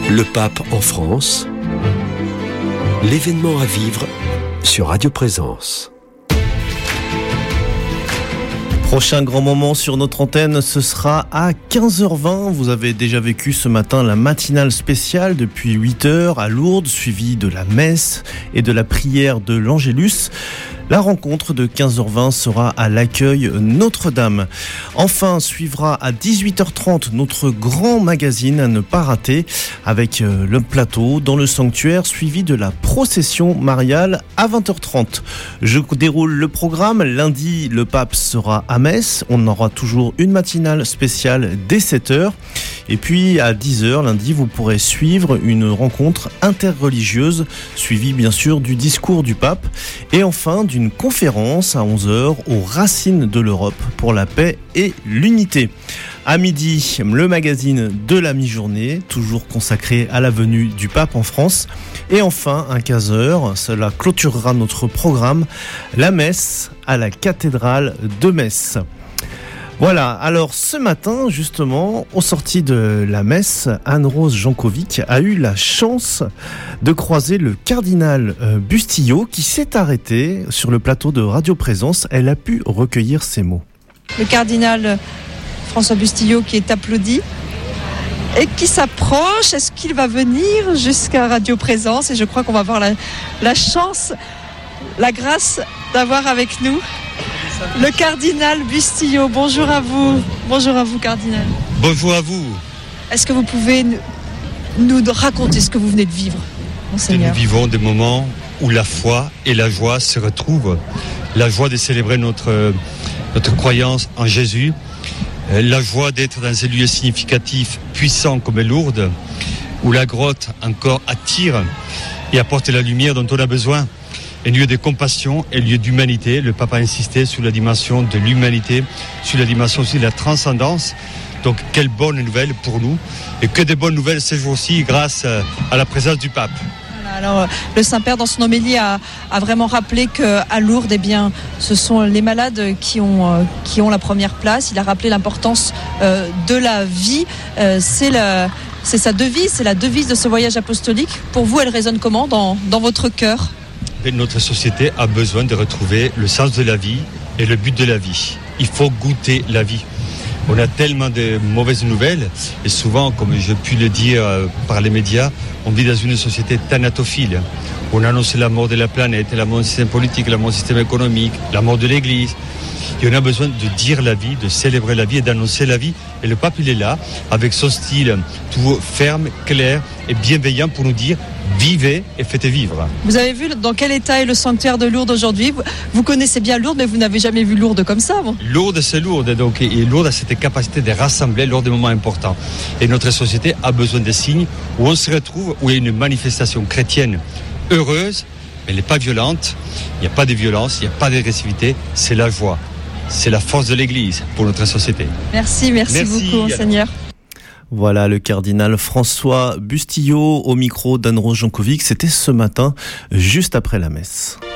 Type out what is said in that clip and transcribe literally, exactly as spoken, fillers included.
Le pape en France, l'événement à vivre sur Radio Présence. Prochain grand moment sur notre antenne, ce sera à quinze heures vingt. Vous avez déjà vécu ce matin la matinale spéciale depuis huit heures à Lourdes, suivie de la messe et de la prière de l'Angélus. La rencontre de quinze heures vingt sera à l'accueil Notre-Dame. Enfin, suivra à dix-huit heures trente notre grand magazine à ne pas rater avec le plateau dans le sanctuaire suivi de la procession mariale à vingt heures trente. Je déroule le programme. Lundi, le pape sera à Metz. On aura toujours une matinale spéciale dès sept heures. Et puis à dix heures lundi, vous pourrez suivre une rencontre interreligieuse suivie bien sûr du discours du pape. Et enfin, d'une conférence à onze heures aux racines de l'Europe pour la paix et l'unité. À midi, le magazine de la mi-journée, toujours consacré à la venue du pape en France. Et enfin, à quinze heures, cela clôturera notre programme, la messe à la cathédrale de Metz. Voilà, alors ce matin, justement, au sorti de la messe, Anne-Rose Jankovic a eu la chance de croiser le cardinal Bustillo qui s'est arrêté sur le plateau de Radio Présence. Elle a pu recueillir ces mots. Le cardinal François Bustillo qui est applaudi et qui s'approche. Est-ce qu'il va venir jusqu'à Radio Présence? Et je crois qu'on va avoir la, la chance, la grâce d'avoir avec nous le cardinal Bustillo. Bonjour à vous. Bonjour à vous, cardinal. Bonjour à vous. Est-ce que vous pouvez nous, nous raconter ce que vous venez de vivre, Monseigneur? Nous vivons des moments où la foi et la joie se retrouvent. La joie de célébrer notre, notre croyance en Jésus. La joie d'être dans un lieu significatif, puissant comme Lourdes, où la grotte encore attire et apporte la lumière dont on a besoin. Un lieu de compassion, un lieu d'humanité. Le pape a insisté sur la dimension de l'humanité, sur la dimension aussi de la transcendance. Donc, quelle bonne nouvelle pour nous. Et que de bonnes nouvelles ces jours-ci grâce à la présence du pape. Alors, le Saint-Père, dans son homélie, a, a vraiment rappelé qu'à Lourdes, eh bien, ce sont les malades qui ont, qui ont la première place. Il a rappelé l'importance euh, de la vie. Euh, c'est, la, c'est sa devise, c'est la devise de ce voyage apostolique. Pour vous, elle résonne comment dans, dans votre cœur ? Notre société a besoin de retrouver le sens de la vie et le but de la vie. Il faut goûter la vie. On a tellement de mauvaises nouvelles et souvent, comme j'ai pu le dire par les médias, on vit dans une société thanatophile. On annonce la mort de la planète, la mort du système politique, la mort du système économique, la mort de l'Église. Et on a besoin de dire la vie, de célébrer la vie et d'annoncer la vie. Et le pape, il est là, avec son style tout ferme, clair et bienveillant pour nous dire « Vivez et faites vivre ». Vous avez vu dans quel état est le sanctuaire de Lourdes aujourd'hui? Vous connaissez bien Lourdes, mais vous n'avez jamais vu Lourdes comme ça, bon. Lourdes, c'est Lourdes. Donc, et Lourdes a cette capacité de rassembler lors des moments importants. Et notre société a besoin de signes où on se retrouve, où il y a une manifestation chrétienne heureuse, mais elle n'est pas violente. Il n'y a pas de violence, il n'y a pas d'agressivité. C'est la joie. C'est la force de l'Église pour notre société. Merci, merci, merci beaucoup, Monseigneur. Voilà le cardinal François Bustillo au micro d'Anne-Rose Jankovic. C'était ce matin, juste après la messe.